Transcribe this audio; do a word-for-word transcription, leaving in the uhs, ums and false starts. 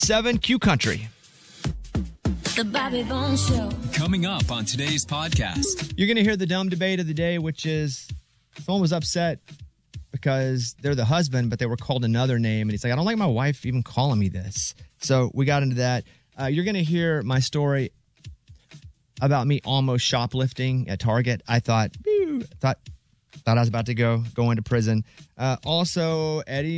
Seven Q Country. The Bobby Bones Show. Coming up on today's podcast. You're going to hear the dumb debate of the day, which is someone was upset because they're the husband, but they were called another name. And he's like, I don't like my wife even calling me this. So we got into that. Uh, you're going to hear my story about me almost shoplifting at Target. I thought, thought, thought I was about to go, go into prison. Uh, also, Eddie.